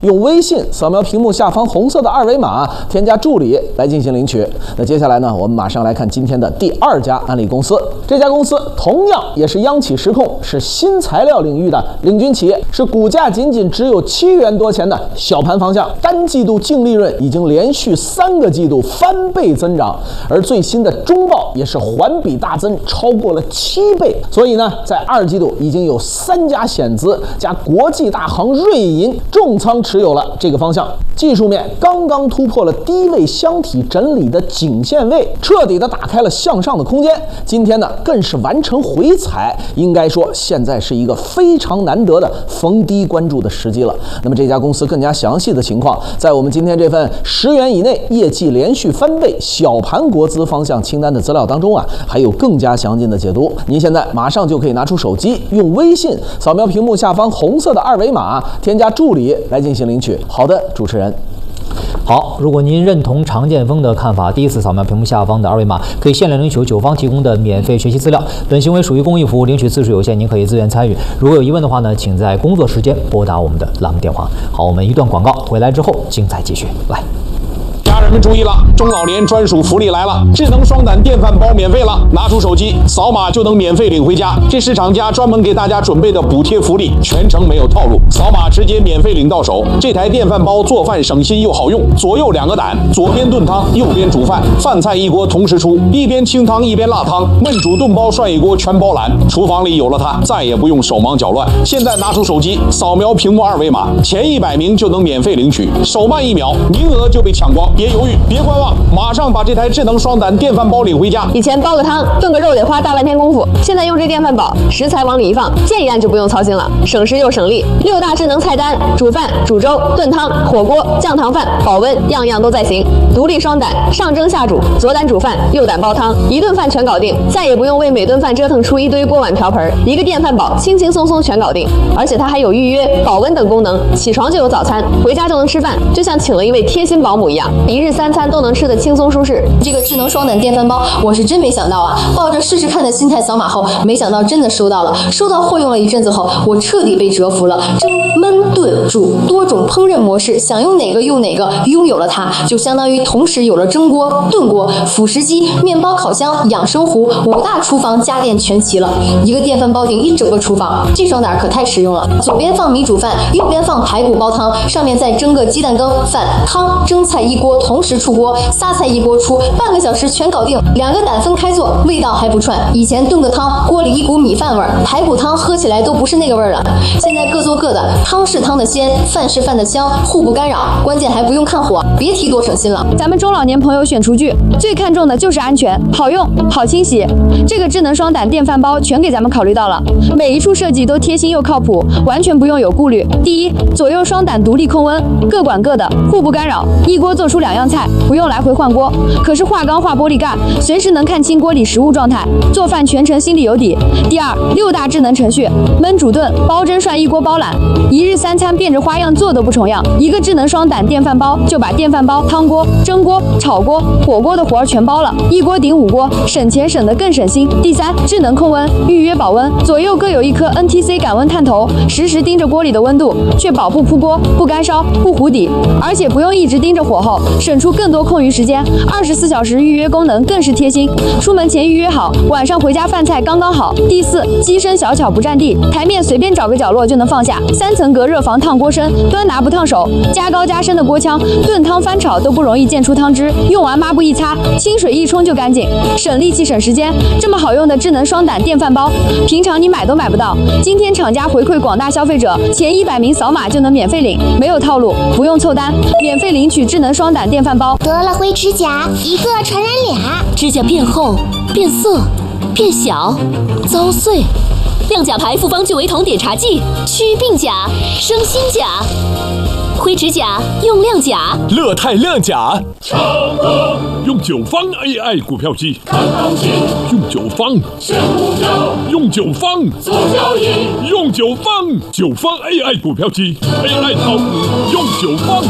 用微信扫描屏幕下方红色的二维码，添加助理来进行领取。那接下来呢，我们马上来看今天的第2家案例公司。这家公司同样也是央企实控，是新材料领域的领军企业，是股价仅仅只有7元多钱的小盘方向，单季度净利润已经连续3个季度翻倍增长，而最新的中报也是环比大增，超过了7倍。所以呢，在2季度已经有3家险资加国际大行瑞银重仓持有了这个方向。技术面刚刚突破了低位箱体整理的颈线位，彻底的打开了向上的空间。今天呢，更是完成回踩，应该说现在是一个非常难得的逢低关注的时机了。那么这家公司更加详细的情况，在我们今天这份10元以内业绩连续翻倍小盘国资方向清单的资料当中啊，还有更加详尽的解读。您现在马上就可以拿出手机，用微信扫描屏幕下方红色的二维码，添加助理来进行领取。好的，主持人。 好，如果您认同常建锋的看法，第一次扫描屏幕下方的二维码，可以限量领取九方提供的免费学习资料。本行为属于公益服务，领取次数有限，您可以自愿参与。如果有疑问的话呢，请在工作时间拨打我们的栏目电话。好，我们一段广告回来之后，精彩继续。来。 家人们注意了，中老年专属福利来了，智能双胆电饭煲免费了，拿出手机扫码就能免费领回家。这是厂家专门给大家准备的补贴福利，全程没有套路，扫码直接免费领到手。这台电饭煲做饭省心又好用，左右2个胆，左边炖汤，右边煮饭，饭菜一锅同时出，一边清汤一边辣汤，焖煮炖煲涮一锅全包揽。厨房里有了它，再也不用手忙脚乱。现在拿出手机扫描屏幕二维码，前100名就能免费领取，手慢1秒，名额就被抢光。别犹豫，别观望，马上把这台智能双胆电饭煲领回家。 以前煲个汤、炖个肉得花大半天功夫，现在用这电饭煲，食材往里一放，键一按就不用操心了，省时又省力。6大智能菜单，煮饭、煮粥、炖汤、火锅、酱糖饭、保温，样样都在行。独立双胆，上蒸下煮，左胆煮饭，右胆煲汤，一顿饭全搞定，再也不用为每顿饭折腾出一堆锅碗瓢盆。一个电饭煲，轻轻松松全搞定，而且它还有预约、保温等功能，起床就有早餐，回家就能吃饭，就像请了一位贴心保姆一样，一日3餐都能吃得轻松舒适。 这个智能双胆电饭煲，我是真没想到啊！抱着试试看的心态扫码后，没想到真的收到了。收到货用了一阵子后，我彻底被折服了。蒸、焖、炖、煮多种烹饪模式，想用哪个用哪个。拥有了它，就相当于同时有了蒸锅、炖锅、辅食机、面包烤箱、养生壶，5大厨房家电全齐了。一个电饭煲顶一整个厨房，这双胆可太实用了。左边放米煮饭，右边放排骨煲汤，上面再蒸个鸡蛋羹、饭、汤、蒸菜一锅同时出锅，仨菜一锅出，半个小时全搞定。2个胆分开做，味道还不串。以前炖个汤，锅里一股米饭味儿，排骨汤喝起来都不是那个味儿了。现在各做各的，汤是汤的鲜，饭是饭的香，互不干扰，关键还不用看火，别提多省心了。 咱们中老年朋友选厨具，最看重的就是安全、好用、好清洗。这个智能双胆电饭煲全给咱们考虑到了，每一处设计都贴心又靠谱，完全不用有顾虑。第一，左右双胆独立控温，各管各的，互不干扰，一锅做出2样菜，不用来回换锅。可是化钢化玻璃盖，随时能看清锅里食物状态，做饭全程心里有底。第二，6大智能程序，焖煮炖、煲蒸涮一锅包揽，一日3餐变着花样做都不重样。一个智能双胆电饭煲就把电饭煲、汤锅、蒸锅、炒锅、火锅的活儿全包了，一锅顶5锅，省钱省得更省心。第三，智能控温，预约保温，左右各有一颗 NTC 感温探头，实时盯着锅里的温度，确保不扑锅、不干烧、不糊底，而且不用一直盯着火候，省出更多空余时间。24小时预约功能更是贴心，出门前预约好，晚上回家饭菜刚刚好。第四，机身小巧不占地，台面随便找个角落就能放下，3层隔热防烫锅身，端拿不烫手，加高加深的锅腔，炖汤翻炒都不容易溅出汤汁，用完抹布一擦，清水一冲就干净，省力气省时间。这么好用的智能双胆电饭煲，平常你买都买不到。今天厂家回馈广大消费者，前100名扫码就能免费领，没有套路，不用凑单，免费领取智能双胆电饭煲。 得了灰指甲，一个传染俩， 指甲变厚、变色、变小、遭碎。亮甲牌复方聚维酮点茶剂，祛病甲、生新甲。灰指甲用亮甲， 乐泰亮甲。用9方 AI 股票机，看行情；用9方选股票，用9方做交易；用9方9方 AI 股票机 ，AI 炒股用9方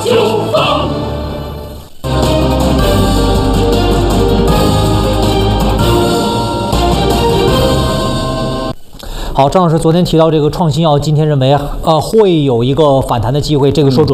9方。 好，张老师昨天提到这个创新药，今天认为会有一个反弹的机会，这个说准。